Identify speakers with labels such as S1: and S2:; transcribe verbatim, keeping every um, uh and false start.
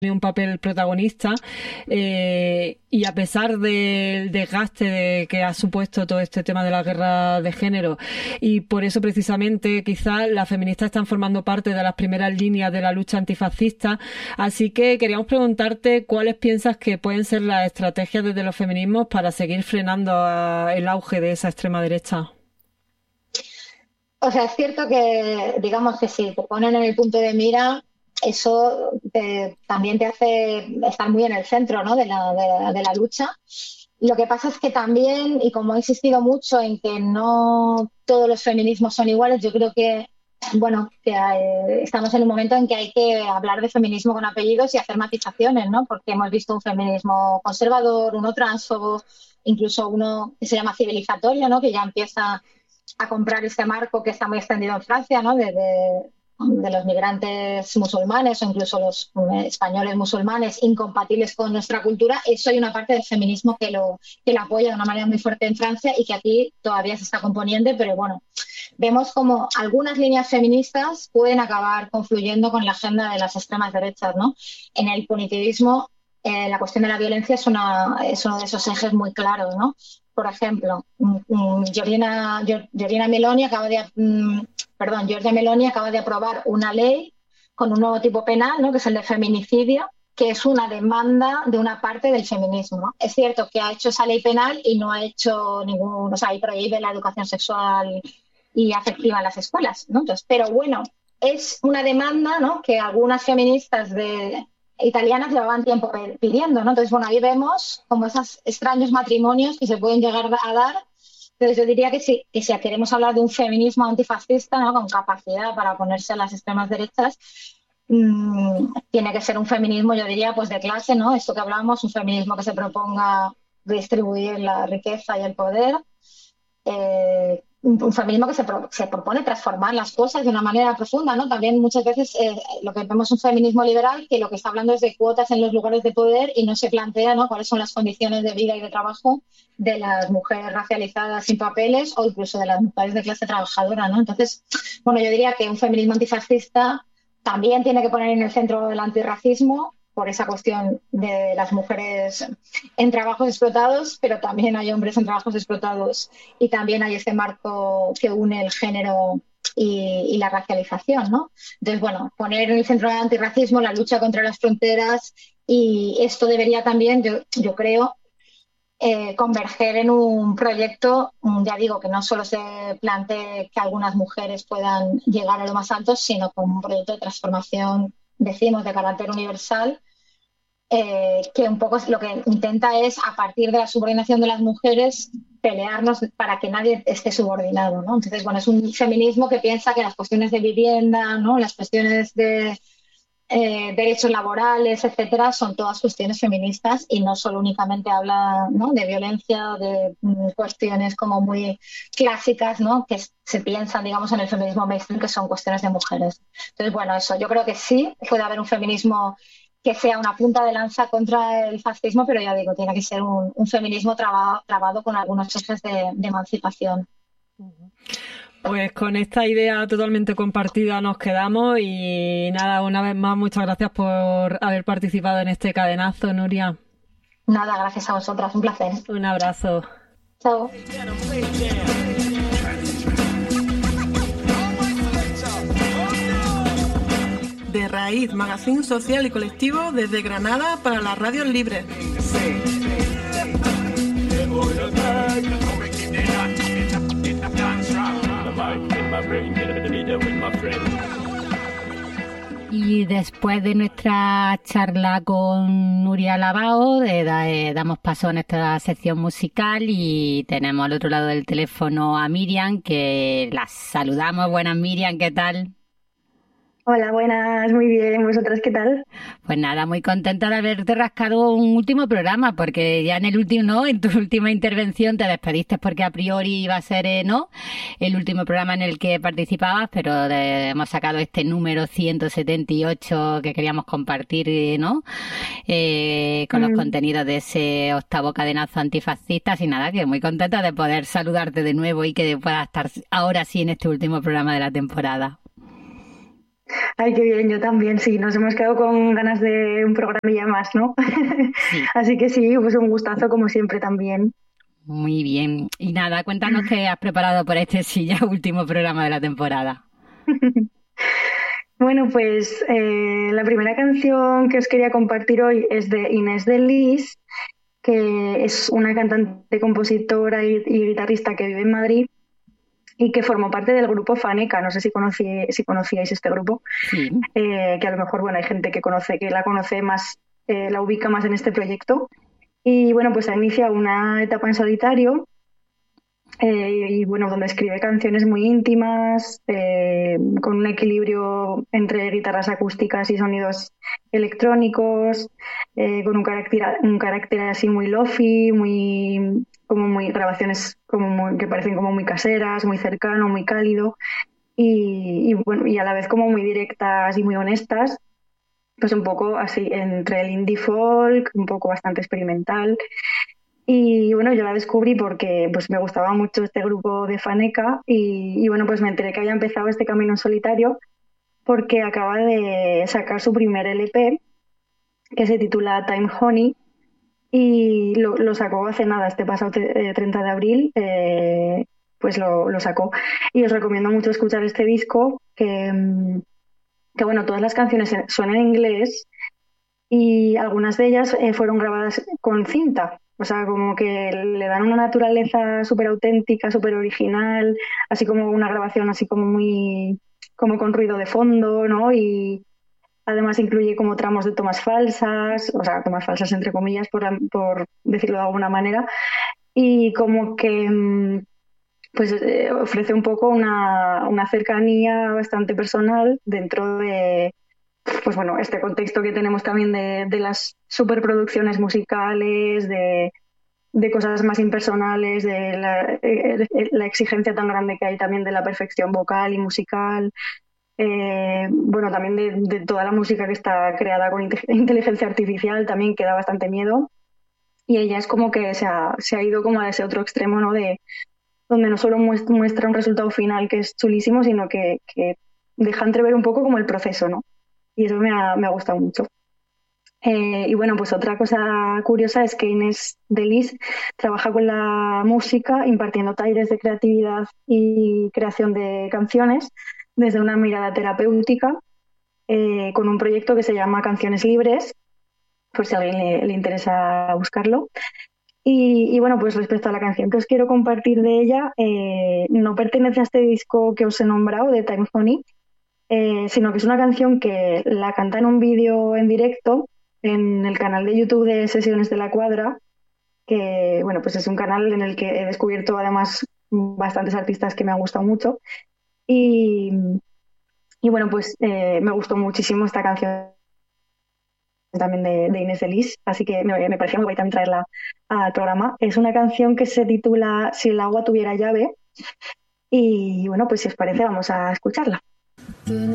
S1: un papel protagonista eh, y a pesar del desgaste de, que ha supuesto todo este tema de la guerra de género y por eso precisamente quizás las feministas están formando parte de las primeras líneas de la lucha antifascista, así que queríamos preguntarte cuáles piensas que pueden ser las estrategias desde los feminismos para seguir frenando a, el auge de esa extrema derecha.
S2: O sea, es cierto que, digamos que si te ponen en el punto de mira, eso te, también te hace estar muy en el centro, ¿no?, de la, de, de la lucha. Lo que pasa es que también, y como he insistido mucho en que no todos los feminismos son iguales, yo creo que, bueno, que eh, estamos en un momento en que hay que hablar de feminismo con apellidos y hacer matizaciones, ¿no? Porque hemos visto un feminismo conservador, uno transfobo, incluso uno que se llama civilizatorio, ¿no?, que ya empieza a comprar este marco que está muy extendido en Francia, ¿no?, de, de, de los migrantes musulmanes o incluso los eh, españoles musulmanes incompatibles con nuestra cultura. Eso hay una parte del feminismo que lo, que lo apoya de una manera muy fuerte en Francia y que aquí todavía se está componiendo, pero bueno, vemos como algunas líneas feministas pueden acabar confluyendo con la agenda de las extremas derechas, ¿no? En el punitivismo, eh, la cuestión de la violencia es, una, es uno de esos ejes muy claros, ¿no? Por ejemplo, Giorgia, Giorgia Meloni acaba de, perdón, Giorgia Meloni acaba de aprobar una ley con un nuevo tipo penal, ¿no?, que es el de feminicidio, que es una demanda de una parte del feminismo, ¿no? Es cierto que ha hecho esa ley penal y no ha hecho ningún, o sea, y prohíbe la educación sexual y afectiva en las escuelas, ¿no? Entonces, pero bueno, es una demanda, ¿no?, que algunas feministas de italianas llevaban tiempo pidiendo, ¿no? Entonces, bueno, ahí vemos como esos extraños matrimonios que se pueden llegar a dar. Entonces, yo diría que si, que si queremos hablar de un feminismo antifascista, ¿no?, con capacidad para oponerse a las extremas derechas, mmm, tiene que ser un feminismo, yo diría, pues de clase, ¿no? Esto que hablamos, un feminismo que se proponga distribuir la riqueza y el poder, eh, un feminismo que se, pro, se propone transformar las cosas de una manera profunda, ¿no? También muchas veces eh, lo que vemos es un feminismo liberal que lo que está hablando es de cuotas en los lugares de poder y no se plantea, ¿no?, cuáles son las condiciones de vida y de trabajo de las mujeres racializadas sin papeles o incluso de las mujeres de clase trabajadora, ¿no? Entonces, bueno, yo diría que un feminismo antifascista también tiene que poner en el centro el antirracismo por esa cuestión de las mujeres en trabajos explotados, pero también hay hombres en trabajos explotados y también hay ese marco que une el género y, y la racialización, ¿no? Entonces, bueno, poner en el centro del antirracismo la lucha contra las fronteras y esto debería también, yo, yo creo, eh, converger en un proyecto, ya digo, que no solo se plantee que algunas mujeres puedan llegar a lo más alto, sino como un proyecto de transformación, decimos, de carácter universal, eh, que un poco lo que intenta es, a partir de la subordinación de las mujeres, pelearnos para que nadie esté subordinado, ¿no? Entonces, bueno, es un feminismo que piensa que las cuestiones de vivienda, ¿no?, las cuestiones de eh, derechos laborales, etcétera, son todas cuestiones feministas y no solo únicamente habla, ¿no?, de violencia o de mm, cuestiones como muy clásicas, ¿no?, que se piensan, digamos, en el feminismo mainstream, que son cuestiones de mujeres. Entonces, bueno, eso, yo creo que sí, puede haber un feminismo que sea una punta de lanza contra el fascismo, pero ya digo, tiene que ser un, un feminismo trabado, trabado con algunos ejes de, de emancipación.
S1: Pues con esta idea totalmente compartida nos quedamos y nada, una vez más, muchas gracias por haber participado en este cadenazo, Nuria.
S2: Nada, gracias a vosotras, un placer.
S1: Un abrazo.
S2: Chao.
S3: De Raíz, magazín social y colectivo desde Granada para las radios libres.
S4: Y después de nuestra charla con Nuria Lavao, eh, da, eh, damos paso a nuestra sección musical y tenemos al otro lado del teléfono a Miriam, que la saludamos. Buenas, Miriam, ¿qué tal?
S5: Hola, buenas, muy bien. ¿Vosotras qué tal?
S4: Pues nada, muy contenta de haberte rascado un último programa, porque ya en el último, ¿no?, en tu última intervención te despediste porque a priori iba a ser, eh, ¿no?, el último programa en el que participabas, pero de, hemos sacado este número ciento setenta y ocho que queríamos compartir, eh, ¿no?, eh, con mm. los contenidos de ese octavo cadenazo antifascista. Y nada, que muy contenta de poder saludarte de nuevo y que puedas estar ahora sí en este último programa de la temporada.
S5: Ay, qué bien, yo también, sí, nos hemos quedado con ganas de un programilla más, ¿no?
S4: Sí.
S5: Así que sí, pues un gustazo como siempre también.
S4: Muy bien. Y nada, cuéntanos qué has preparado para este sí ya último programa de la temporada.
S5: Bueno, pues eh, la primera canción que os quería compartir hoy es de Inés de Lis, que es una cantante, compositora y, y guitarrista que vive en Madrid y que formó parte del grupo Faneca. No sé si, conocí, si conocíais este grupo,
S4: Sí.
S5: eh, que a lo mejor bueno, hay gente que conoce, que la conoce más, eh, la ubica más en este proyecto. Y bueno, pues ha iniciado una etapa en solitario. Eh, y bueno, donde escribe canciones muy íntimas, eh, con un equilibrio entre guitarras acústicas y sonidos electrónicos, eh, con un carácter, un carácter así muy lofi, muy, como muy grabaciones como muy- que parecen como muy caseras, muy cercano, muy cálido, y, y bueno, y a la vez como muy directas y muy honestas, pues un poco así entre el indie folk, un poco bastante experimental. Y bueno, yo la descubrí porque pues me gustaba mucho este grupo de Faneca y, y bueno, pues me enteré que había empezado este camino en solitario porque acaba de sacar su primer L P que se titula Time Honey y lo, lo sacó hace nada, este pasado eh, treinta de abril, eh, pues lo, lo sacó. Y os recomiendo mucho escuchar este disco que, mm, que bueno, todas las canciones son en inglés y algunas de ellas eh, fueron grabadas con cinta. O sea, como que le dan una naturaleza súper auténtica, súper original, así como una grabación así como muy, como con ruido de fondo, ¿no? Y además incluye como tramos de tomas falsas, o sea, tomas falsas entre comillas, por, por decirlo de alguna manera, y como que mm, pues eh, ofrece un poco una, una cercanía bastante personal dentro de pues bueno, este contexto que tenemos también de, de las superproducciones musicales, de, de cosas más impersonales, de la, eh, la exigencia tan grande que hay también de la perfección vocal y musical, eh, bueno, también de, de toda la música que está creada con inte- inteligencia artificial, también que da bastante miedo. Y ella es como que se ha, se ha ido como a ese otro extremo, ¿no? De donde no solo muest- muestra un resultado final que es chulísimo, sino que, que deja entrever un poco como el proceso, ¿no? Y eso me ha, me ha gustado mucho. Eh, y bueno, pues otra cosa curiosa es que Inés de Lis trabaja con la música, impartiendo talleres de creatividad y creación de canciones desde una mirada terapéutica, eh, con un proyecto que se llama Canciones Libres, por si a alguien le, le interesa buscarlo. Y, y bueno, pues respecto a la canción que os quiero compartir de ella, eh, no pertenece a este disco que os he nombrado, de Time Honey, eh, sino que es una canción que la canta en un vídeo en directo en el canal de YouTube de Sesiones de la Cuadra, que bueno, pues es un canal en el que he descubierto además bastantes artistas que me han gustado mucho. Y, y bueno, pues eh, me gustó muchísimo esta canción también de, de Inés de Lis, así que me, me parecía muy guay también traerla al programa. Es una canción que se titula Si el agua tuviera llave y bueno, pues si os parece vamos a escucharla.